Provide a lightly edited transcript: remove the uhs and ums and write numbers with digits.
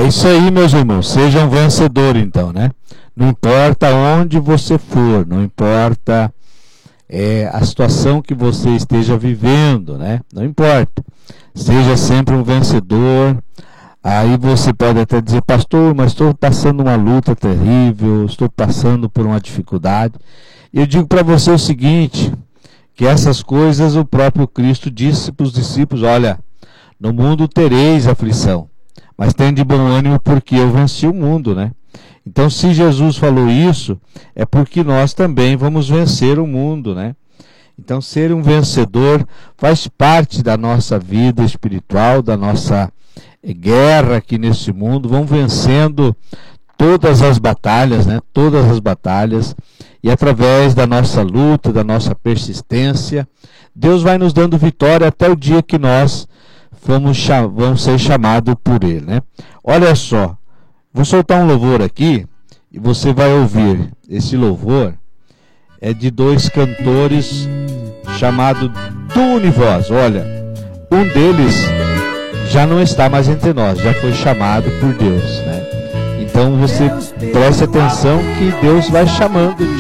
isso aí, meus irmãos. Seja um vencedor, então, né? Não importa onde você for, não importa a situação que você esteja vivendo, né? Não importa. Seja sempre um vencedor. Aí você pode até dizer, pastor, mas estou passando uma luta terrível, estou passando por uma dificuldade. Eu digo para você o seguinte, que essas coisas o próprio Cristo disse para os discípulos, olha, no mundo tereis aflição, mas tende bom ânimo porque eu venci o mundo, né? Então, se Jesus falou isso, é porque nós também vamos vencer o mundo, né? Então, ser um vencedor faz parte da nossa vida espiritual, da nossa guerra aqui nesse mundo. Vamos vencendo todas as batalhas, né? Todas as batalhas. E através da nossa luta, da nossa persistência, Deus vai nos dando vitória até o dia que nós vamos ser chamados por Ele, né? Olha só, vou soltar um louvor aqui e você vai ouvir. Esse louvor é de dois cantores chamados Univoz. Olha, um deles já não está mais entre nós, já foi chamado por Deus, né? Então você preste atenção que Deus vai chamando